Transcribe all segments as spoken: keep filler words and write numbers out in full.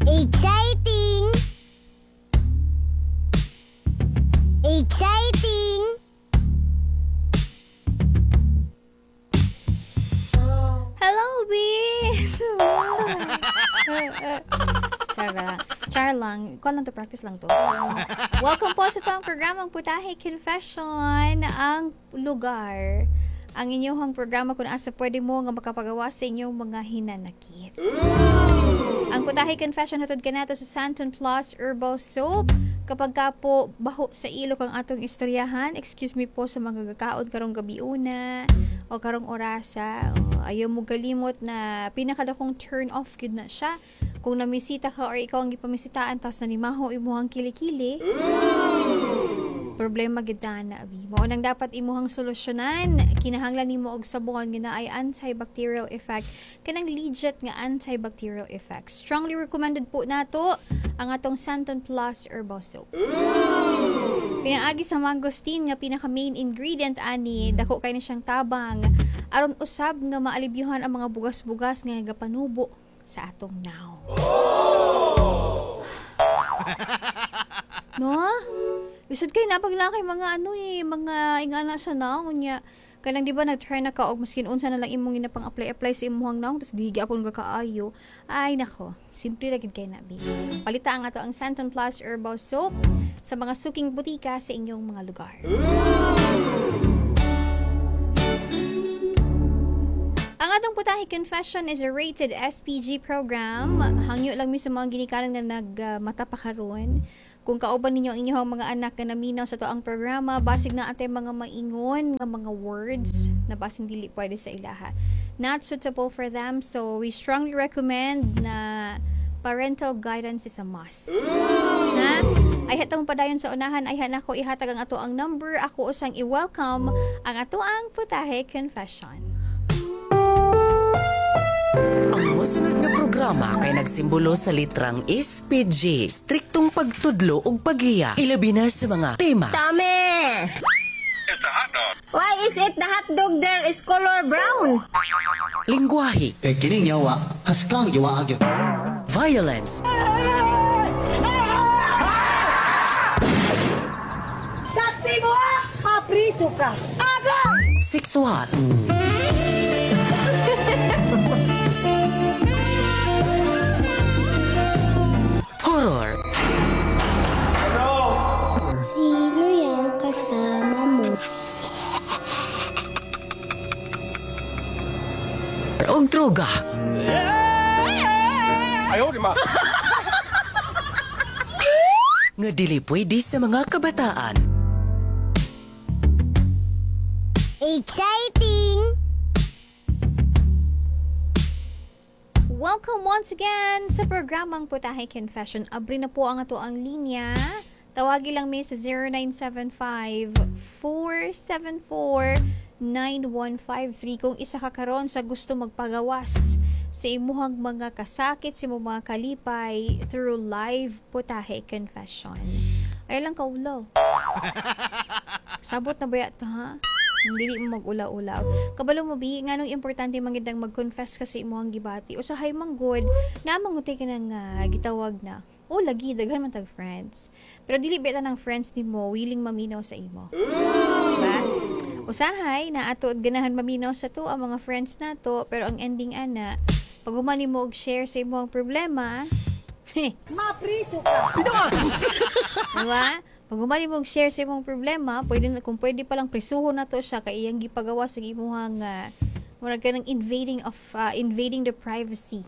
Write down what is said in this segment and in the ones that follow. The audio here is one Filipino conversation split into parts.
Exciting! Exciting! Hello, B! Char lang. Char lang. Ikaw lang to, practice lang to. Welcome po sa itong programang Putahe Confession, ang lugar, ang inyong programa kung asa pwede mo nga makapagawa sa inyong mga hinanakit. Ang Putahe Confession hatod ka nato sa Santon Plus Herbal Soap. Kapag ka po baho sa ilok ang atong istoryahan, excuse me po sa mga gakaon karong gabiuna o karong orasa, o ayaw mo galimot na pinakadakong turn off yun na siya. Kung namisita ka or ikaw ang ipamisitaan tapos nanimaho imuhang kilikili, problema gid na abi. Mao nang dapat imuhang solusyonan, kinahanglan nimo og sabon nga naay antibacterial effect, kanang legit nga antibacterial effect. Strongly recommended po nato ang atong Santon Plus Herbal Soap. Pinaagi sa mangosteen nga pinaka main ingredient ani, dako kay na siyang tabang aron usab nga maalibyuhan ang mga bugas-bugas nga gapanubo sa atong now. No? Lisod kayo na pag na kay mga ano eh, mga ingana sa naong niya. Kanang di ba nag-try na ka og maskin unsa na lang imong ginapang apply-apply sa imong naong tapos di gyapon ka kaayo. Ay nako, simple ra gid kay na bi. Palita ang ato ang Santon Plus Herbal Soap sa mga suking butika sa inyong mga lugar. Ang atong Putahe Confession is a rated S P G program. Hangyo lang mi sa mga ginikanan nga nagmata pa karon. Kung kauban ninyo ang inyong mga anak na naminaw sa toang programa, basig na atay mga maingon, mga mga words na basing dili pwede sa ilaha. Not suitable for them, so we strongly recommend na parental guidance is a must. Na? Ay hatong padayon sa unahan, ay hanako ihatag ang ato ang number. Ako usang i-welcome ang ato ang Putahe Confession. Ang mosunod nga programa kay nagsimbolo sa litrang S P G, striktong pagtudlo ug paghiya, ilabi na sa mga tema. Tame! It's a hot dog. Why is it the hot dog there is color brown? Lingwahe, kay kining yawa, haskang yawa agyo. violence, Saksi mo ah! Mapriso ka! Aga! sexual, horror, Sino yung kasama mo? og droga. Ayaw, di ma. Nga dili pwede sa mga kabataan. Exciting! Welcome once again sa programang Putahe Confession. Abri na po ang ato ang linya. Tawagi lang may sa zero nine seven five, four seven four, nine one five three kung isa ka karon sa gusto magpagawas sa imuhang mga kasakit, sa imuhang mga kalipay through live Putahe Confession. Ay lang kaulaw. Sabot na ba yato, ha? Hindi mo mag-ula-ulaw. Kabalo mo, bi, nga nung importante mangitang mag-confess kasi imo ang gibati. O sa hay manggod, na manguti ka ng uh, gitawag na, o lagi, daghan man tag friends. Pero dili beta ng friends ni mo, willing maminaw sa imo. Diba? Usahay, na ato at ganahan maminaw sa to, ang mga friends na to, pero ang ending ana, pag umani mo og-share sa imo ang problema, heh, Mapriso ka! diba? Pag umali mong share sa imong problema, pwede na, kung pwede palang prisuhon na to siya kay iyang gipagawa sa imuhang uh, murag ka ng invading of uh, invading the privacy.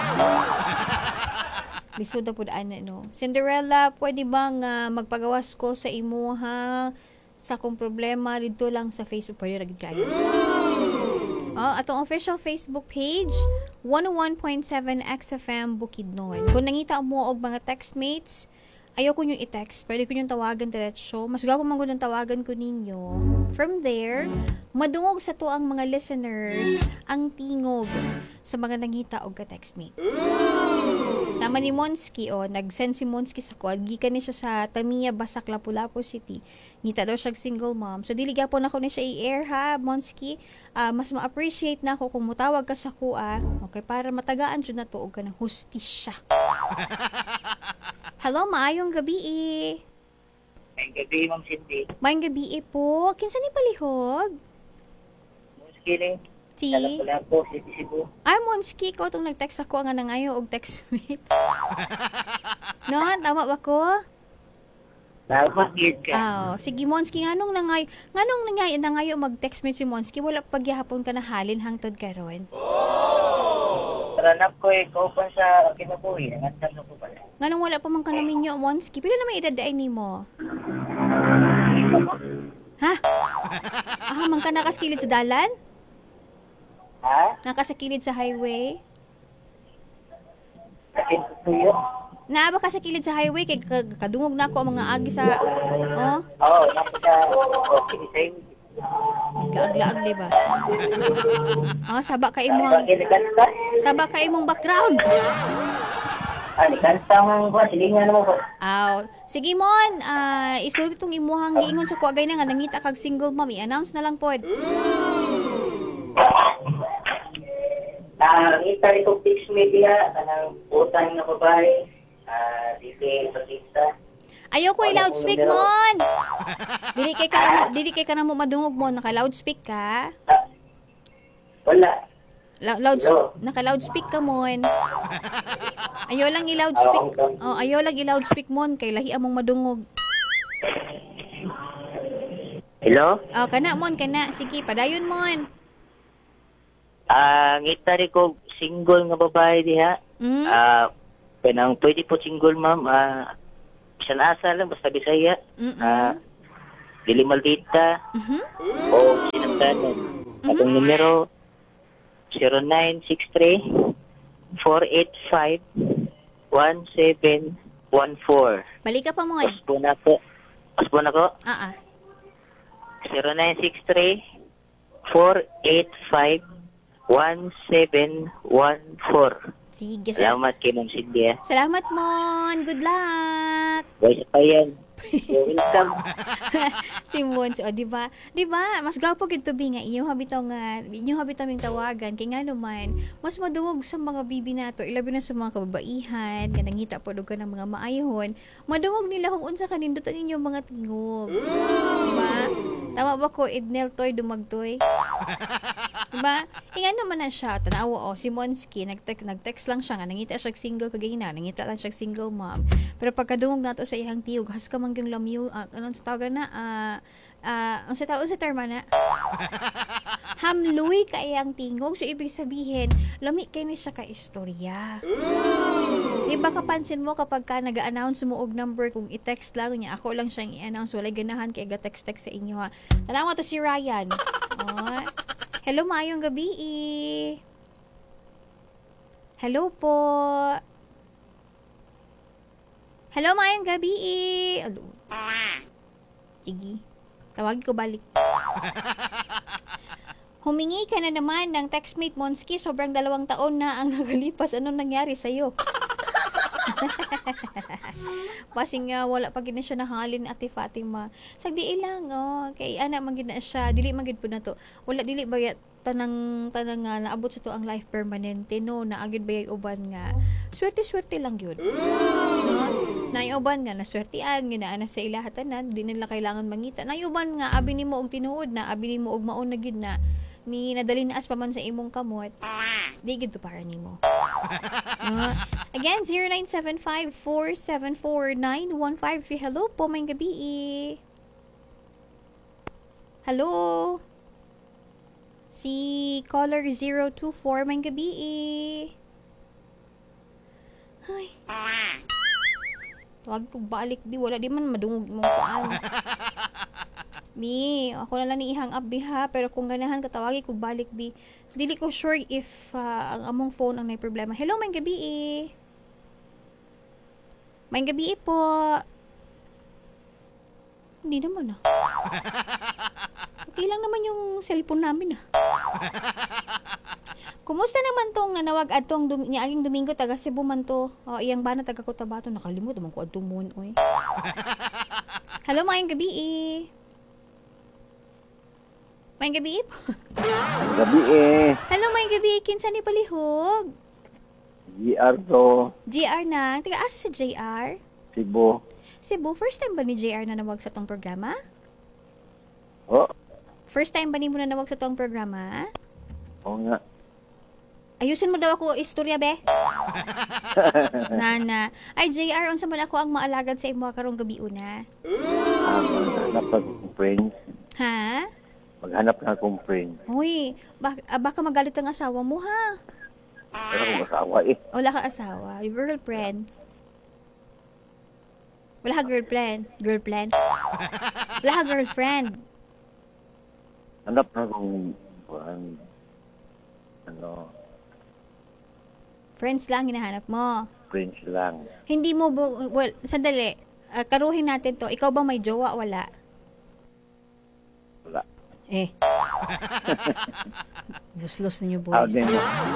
Lisod na po daan na, no? Cinderella, pwede bang uh, magpagawas ko sa imuhang sa kung problema dito lang sa Facebook? Pwede rin kayo. Oh, atong official Facebook page, one oh one point seven X F M Bukidnon. Kung nangita mo og mga textmates, ayaw ko nyo i-text. Pwede ko nyo tawagan diretso. Mas gapo man ko nung tawagan ko ninyo. From there, madungog sa to ang mga listeners ang tingog sa mga nangita o ka-textmate. Sa Sama ni Monski, o, nag-send si Monski sa ko. Gikan ni siya sa Tamiya, Basak, Lapu-Lapu City. Ngita daw siya single mom. So, dili gapon ako ni siya i-air, ha, Monski. Uh, mas ma-appreciate na ako kung mutawag ka sa kuha. Okay, para matagaan dyan na tuog ka ng hustisya. Hello, maayong gabi eh. Maayong gabi, Ma'am Cindy. Maayong gabi eh po. Kinsa ni palihog? Monski ni. Si? Lapu-Lapu City, Cebu. Ay, Monski, ko itong nag-text ako nga nangayo og text mate. No, tama ba ko? Tama, gid ka. Oh, sige Monski, nganong nangay, nganong nangay nangayo mag-text mate si Monski, wala pagyahapon ka na halin hangtod karon. Ranap ko eh, kaupan sa kinabuhi. Nangantan na po pala. Nganong wala pa man ka namin nyo, Monski? Pila na may edad ay nimo? Ha? Ah, man ka nakaskilid sa dalan? Ha? Nakasakilid sa highway? Kasi tuyo. Naaba ka sa kilid sa highway kay ka- kadungog na ako ang mga agi sa oh, Oo, nasa sa okay, same. gaaglaag di ba? Oh, saba ka imong Bakit kanta? saba ka imong background. Ah, ni kanta mo ko, silingan mo ko. Aw, sige mon, ah isulti tong imuhang giingon sa kuagay na nga nangita kag single mom, i-announce na lang pod. Ah, kita ito fix media, kanang utang na babae. Ah, dito sa pista. Ayaw ko i-loudspeak mon. Dili kay ka dili kay ka na mo madungog mo, naka-loudspeak ka. Ah, wala. La- loud Hello? naka-loudspeak ka mon. Ayaw lang i-loudspeak. Oh, ayaw lang i-loudspeak mon kay lahi among madungog. Hello? Oh, kana mon kana. Sige, padayon mon. Ah, ngita rin ko single nga babae diha. Mm? Ah, kanang pwede po single ma'am. Ah, siya asa lang basta Bisaya. Mm-mm. Ah, dili maldita Mhm. o sinagdanan. Atong numero zero nine six three four eight five one seven one four. Balik ka pa mo. eh. Paspo na ko. Paspo na ko. Ah ah. zero nine six three four eight five one seven one four. Sige, sal- Salamat kay Ma'am Cindy. salamat mon. Good luck. Boy sa payan. Welcome. Si Mons, o, di ba? Di ba? Mas gwapo gid to bi nga inyo habitaw nga, inyo habitaw ming tawagan kay nga naman, mas madungog sa mga bibi nato, ilabi na sa mga kababaihan, nga nangita po ka ng mga maayhon, madungog nila kung unsa kanindot ang inyong mga tingog. Di ba? Tama ba ko, Ednel Toy Dumagtoy? Diba? Ingan naman na siya. Tanawa, oh, si Monski, nag-text, nag-text lang siya nga, nangita siya single kagina, nangita lang siya single mom. Pero pagkadungog nato sa iyang tiyog, has ka man yung lamyo, uh, anong sa tawagan na, ah, uh, ang sa taon sa terma na, hamluy ka iyang tingog. So, ibig sabihin, lami kayo na siya ka-istorya. Diba kapansin mo kapag ka nag-announce mo og number, kung i-text lang niya, ako lang siyang i-announce, walay ganahan kaya ga-text-text sa inyo ha. Tanawa to si Ryan. Oh. Hello, maayong gabi. Hello po. Hello, maayong gabi. Alo. Sige. Tawagin ko balik. Humingi ka na naman ng textmate Monski. Sobrang dalawang taon na ang nagalipas. Anong nangyari sa'yo? Pasing nga, wala pa gina siya nahalin Ate Fatima. Sagdi ilang, oh. Kay anak magid na siya. Dili magid po na to. Wala, dili ba ya, tanang, tanang nga, naabot sa to ang life permanente, no? Naagid ba yung uban nga. Swerte-swerte lang yun. No? Nayuban nga, naswertian, ginaan na sa ilahatanan, di nila kailangan mangita. Nayuban nga, abi ni mo og tinuod na, abi ni mo og maon na gid na, ni nadali na as pa man sa imong kamot, di gid to para nimo. Uh, again, zero nine seven five four seven four nine one five three. Hello po, may gabi. Hello. Si caller zero two four, may gabi. Ay. Tawag ko balik di, wala di man madungog mong kuan. Bi, ako na lang ni ihang up bi ha, pero kung ganahan ka tawagi ko balik bi. Dili ko sure if uh, ang among phone ang may problema. Hello, may gabi eh. May gabi eh po. Hindi naman ah. Okay lang naman yung cellphone namin ah. Kumusta naman tong nanawag atong dum niaging Domingo taga Cebu man to? O iyang bana taga Cotabato nakalimot man ko adtong mon oy. Hello, maayong gabi. Eh. Maayong gabi. Gabi eh. Hello, maayong gabi. Kinsa ni palihog? G R to. J R na. Tiga asa sa J R? Cebu. Cebu, first time ba ni J R na nawag sa tong programa? Oh, First time ba ni mo na nawag sa tong programa? oo nga. Ayusin mo daw ako istorya, be. Nana. Ay, J R, unsa man ako ang maalagad sa imo karong gabi una? Ah, maghanap na akong friends. Ha? Maghanap na akong friends. Uy, bak- ah, baka magalit ang asawa mo, ha? Pero akong asawa eh. Wala ka asawa. Yung girlfriend. Wala ka girlfriend. Girlfriend? Wala ka girlfriend. Hanap na akong um, ano, Friends lang hinahanap mo. friends lang. Hindi mo, bu- well, sandali. Ah, karuhin natin to. Ikaw ba may jowa? Wala. Wala. Eh. Los-los ninyo, Ah, boys. din.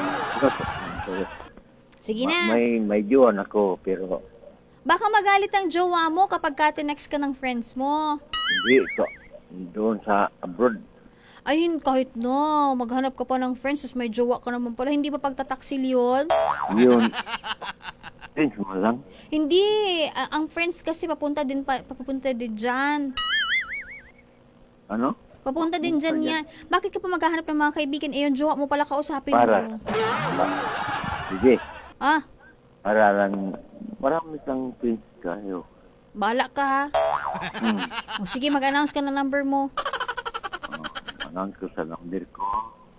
Sige Ma- na. May, may jowa ako, pero Baka magalit ang jowa mo kapag ka tinext ka ng friends mo. hindi ito. Doon sa abroad. Ayun, kahit no, maghanap ka pa ng friends, tapos may jowa ka naman pala. Hindi ba pagtataksil yun? Yun. Friends mo lang. Hindi. A- ang friends kasi papunta din, pa, papunta din dyan. Ano? Papunta din dyan yan. Bakit ka pa maghahanap ng mga kaibigan? Eh, yung jowa mo pala kausapin Para. mo. Sige. Ah, Para lang, marami kang friends kayo. bahala ka ha. Hmm. O, sige, mag-announce ka na number mo. Announce ko sa number ko.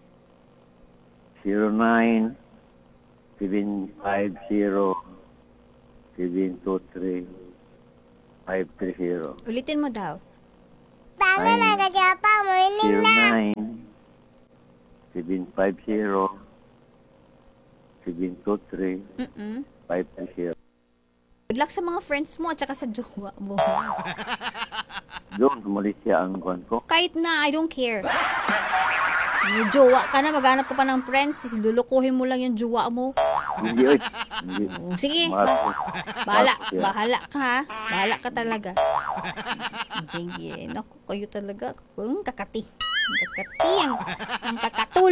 zero nine seven five zero seven two three five three zero. Ulitin mo daw. Paano Ay. nagagapa mo? zero nine seven five zero seven two three Mm-mm. five three zero. Good luck sa mga friends mo at saka sa jowa mo. Doon, sumalis siya ang kwan ko. Kahit na, I don't care. May jowa ka na, maghanap ka pa ng friends, lulukuhin mo lang yung jowa mo. Hindi, oy. Hindi. Oh, sige, Marco. bahala, Marco siya. bahala ka ha. Bahala ka talaga. Sige, naku, kayo talaga. Ang kakati. Ang kakati, ang, ang kakatul.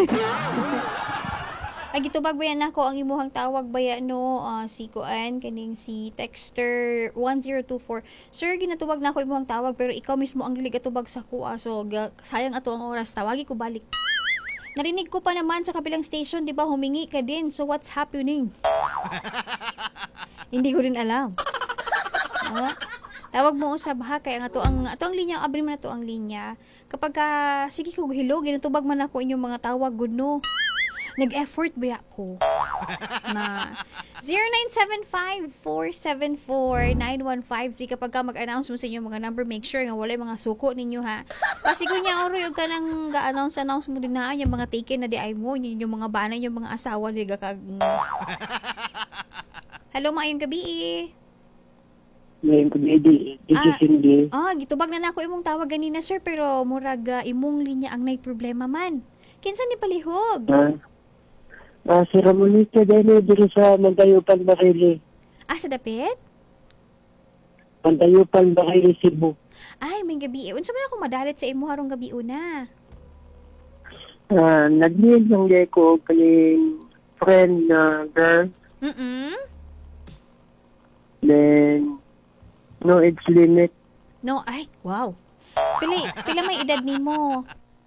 Ay, gitubag bayan ako ang imuhang tawag baya no, ah, si Kuan, kaning si Texter one zero two four. Sir, ginatubag na ako imuhang tawag pero ikaw mismo ang lilig atubag sa kuha. So, ga- sayang ato ang oras. Tawagi ko balik. Narinig ko pa naman sa kabilang station, di ba, humingi ka din. So, what's happening? Hindi ko rin alam. Ah, tawag mo usab ha, kaya nga to ang, ato ang linya, abri man na to ang linya. Kapag ka, sige ko, hello, ginatubag man ako inyong mga tawag, good no. Nag-effort ba ako? Na zero nine seven five four seven four nine one five three kapag ka mag-announce mo sa inyong mga number, make sure nga wala yung mga suko ninyo ha. Pasigo niya oro yung ka nang ga-announce announce mo din na yung mga taken na di ay mo, yung, yung mga banay, yung mga asawa ni kag. Hello, maayong gabi eh. Ngayon ko di di Ah, gitubag na na ako imong tawag ganina sir pero murag uh, imong linya ang nay problema man. Kinsa ni palihog? Ah, ah si Ramonita dahil dito sa Mantayupan, Bakili. Ah, sa dapit? Mantayupan, Bakili, Cebu. Ay, may gabi. Unsa man ako madalit sa imo harong gabi una? Ah, nag-meet lang di ko kaning friend na girl. Mm-mm. Then, no age limit. No, ay, wow. Pili, pila may edad nimo?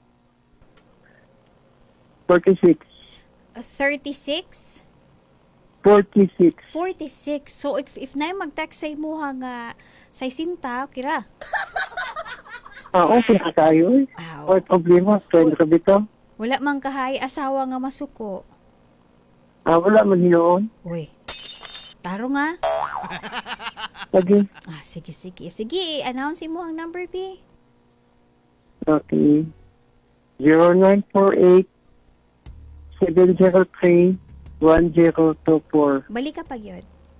forty-six. Uh, thirty-six? forty-six. forty-six. So, if, if na mag-text sa imo nga sa isinta, kira. Ah, okay ka tayo eh. Wow. What problema? Friend ka bito? Wala mang kahay asawa nga masuko. Ah, wala man hinoon. Uy. Taro nga. Lagi. Ah, sige, sige. Sige, announce mo ang number, P. Okay. zero nine four eight seven zero three one zero two four. Balik ka pa yun.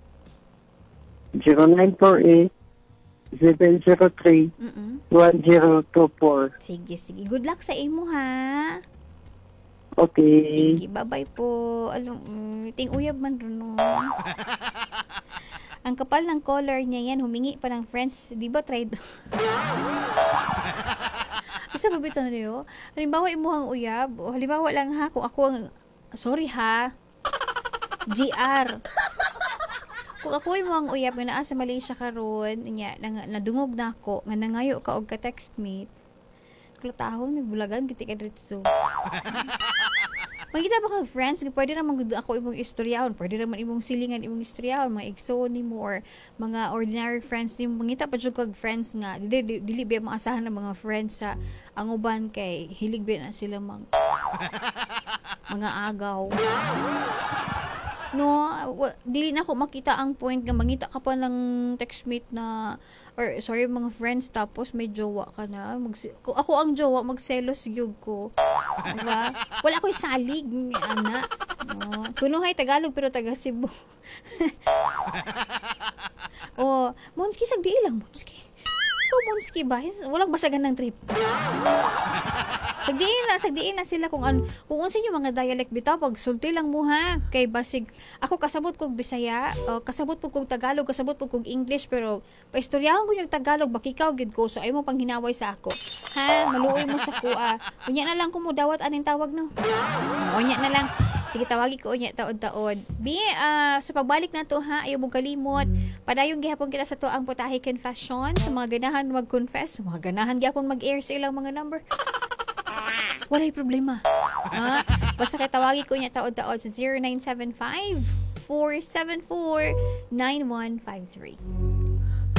zero nine four eight seven zero three Mm-mm. one zero two four. Sige, sige. Good luck sa imo, ha? Okay. Sige, bye-bye po. Alam, mm, ting uyab man rin, no? Ang kapal ng collar niya yan, humingi pa ng friends. Di ba, tried? Isa ba bito na niyo? Halimbawa, imuhang uyab. O halimbawa lang ha, kung ako ang, sorry ha, G R. Kung ako imuhang uyab, nga naa sa Malaysia karon, niya, na, nadungog na ako, nga nangayo ka og ka-textmate, kulatahon, may bulagan, kiti ka dritso. Magkita ba kang friends, pwede naman gud ako imong istoryahon, pwede naman imong silingan imong istoryahon, mga igsoon nimo or mga ordinary friends nimo. Mangita pa jud kag friends nga dili dili, dili ba maasahan ng mga friends sa ang uban kay hilig ba na sila mag mga agaw. No, wa, dili na ako makita ang point nga mangita ka pa ng textmate na or sorry mga friends tapos may jowa ka na. Mag, kung ako ang jowa, magselos gyud ko. Diba? Wala ko'y salig, ana. No. Kunuhay Tagalog pero taga Cebu. Oh, Monski sagdi lang, Monski. Oh, Monski ba? Walang basagan ng trip. Sagdiin na, sagdiin na sila kung an, kung unsa inyo mga dialect bitaw pag sulti lang mo ha. Kay basig ako kasabot kog Bisaya, o kasabot po kog Tagalog, kasabot po kog English pero paistoryahan ko yung Tagalog bakikaw gid ko so ay mo panghinaway sa ako. Ha, maluoy mo sa kuha. Unya na lang ko mo dawat aning tawag no. Unya na lang. Sige, tawagi ko unya taod-taod. Bi, uh, sa pagbalik na to ha, ayaw mo kalimot. Padayong gihapon kita sa to ang Putahe Confession. Sa mga ganahan mag-confess, sa mga ganahan gihapon mag-air sa ilang mga number. Walay problema. Ha? Basta kay tawagi ko niya taod-taod sa zero nine seven five, four seven four, nine one five three.